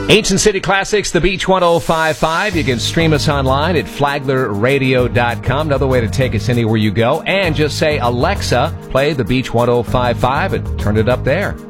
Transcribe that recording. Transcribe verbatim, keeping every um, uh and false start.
Ancient City Classics, The Beach one oh five point five. You can stream us online at flagler radio dot com. Another way to take us anywhere you go. And just say, Alexa, play The Beach one oh five point five and turn it up there.